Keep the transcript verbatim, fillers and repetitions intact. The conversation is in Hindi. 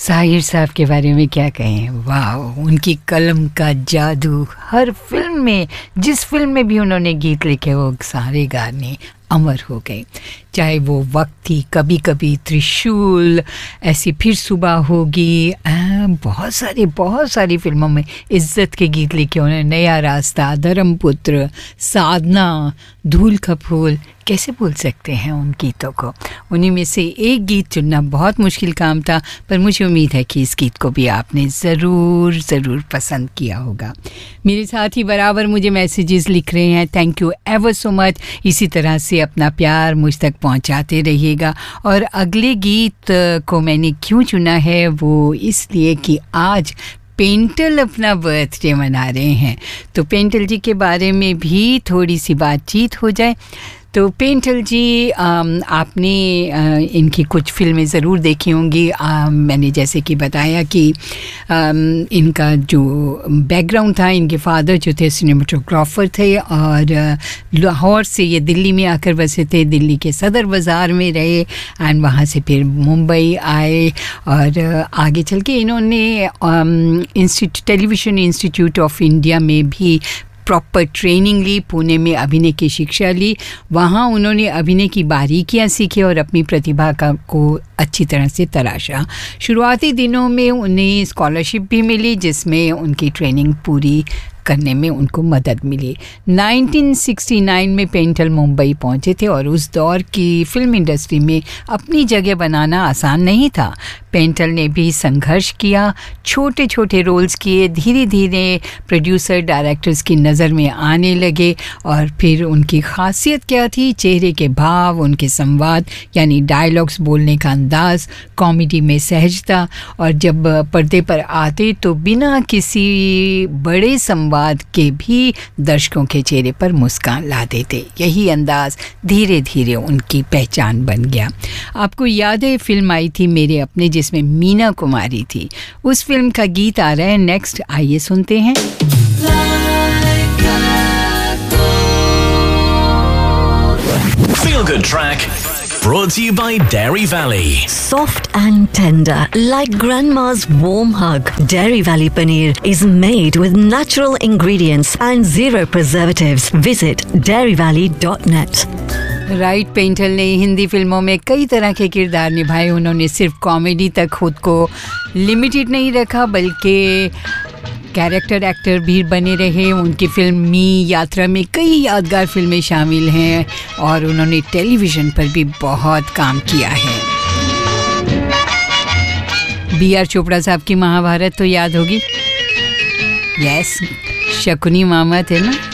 साहिर साहब के बारे में क्या कहें, वाह, उनकी कलम का जादू। हर फिल्म में, जिस फिल्म में भी उन्होंने गीत लिखे वो सारे गाने अमर हो गए। चाहे वो वक्त थी, कभी कभी, त्रिशूल, ऐसी फिर सुबह होगी, बहुत सारी बहुत सारी फिल्मों में इज्जत के गीत लिखे उन्होंने। नया रास्ता, धर्मपुत्र, साधना, धूल का फूल, कैसे भूल सकते हैं उन गीतों को। उन्हीं में से एक गीत चुनना बहुत मुश्किल काम था, पर मुझे उम्मीद है कि इस गीत को भी आपने ज़रूर ज़रूर पसंद किया होगा। मेरे साथ ही बराबर मुझे मैसेजेस लिख रहे हैं, thank you ever so much. इसी तरह से अपना प्यार मुझ तक पहुंचाते रहिएगा। और अगले गीत को मैंने क्यों चुना है, वो इसलिए कि आज पेंटल अपना बर्थडे मना रहे हैं, तो पेंटल जी के बारे में भी थोड़ी सी बातचीत हो जाए। तो पेंटल जी, आपने इनकी कुछ फिल्में ज़रूर देखी होंगी। मैंने जैसे कि बताया कि इनका जो बैकग्राउंड था, इनके फादर जो थे सिनेमेटोग्राफर थे और लाहौर से ये दिल्ली में आकर बसे थे, दिल्ली के सदर बाज़ार में रहे एंड वहाँ से फिर मुंबई आए और आगे चल के इन्होंने institute television institute of India में भी प्रॉपर ट्रेनिंग ली, पुणे में अभिनय की शिक्षा ली। वहाँ उन्होंने अभिनय की बारीकियाँ सीखी और अपनी प्रतिभा का को अच्छी तरह से तराशा। शुरुआती दिनों में उन्हें स्कॉलरशिप भी मिली, जिसमें उनकी ट्रेनिंग पूरी करने में उनको मदद मिली। नाइनटीन सिक्सटी नाइन में पेंटल मुंबई पहुंचे थे और उस दौर की फिल्म इंडस्ट्री में अपनी जगह बनाना आसान नहीं था। पेंटल ने भी संघर्ष किया, छोटे छोटे रोल्स किए, धीरे धीरे प्रोड्यूसर डायरेक्टर्स की नज़र में आने लगे। और फिर उनकी खासियत क्या थी, चेहरे के भाव, उनके संवाद यानी डायलॉग्स बोलने का अंदाज़, कॉमेडी में सहजता, और जब पर्दे पर आते तो बिना किसी बड़े संवाद के भी दर्शकों के चेहरे पर मुस्कान ला देते। यही अंदाज़ धीरे धीरे उनकी पहचान बन गया। आपको याद है फिल्म आई थी मेरे अपने, जिसमें मीना कुमारी थी। उस फिल्म का गीत आ रहा है नेक्स्ट, आइए सुनते हैं। Feel Good Track brought to you by Dairy Valley. Soft and tender, like grandma's warm hug. Dairy Valley paneer is made with natural ingredients and zero preservatives. Visit dairy valley dot net. Right, Paintal ने हिंदी फिल्मों में कई तरह के किरदार निभाए। उन्होंने सिर्फ कॉमेडी तक खुद को लिमिटेड नहीं रखा, बल्कि कैरेक्टर एक्टर भी बने रहे। उनकी फिल्मी यात्रा में कई यादगार फिल्में शामिल हैं और उन्होंने टेलीविज़न पर भी बहुत काम किया है। बी आर चोपड़ा साहब की महाभारत तो याद होगी। यस, शकुनी मामा थे ना।